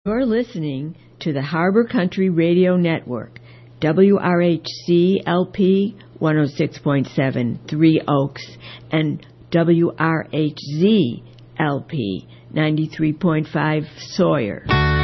You're listening to the Harbor Country Radio Network, WRHC-LP 106.7 Three Oaks and WRHZ-LP 93.5 Sawyer.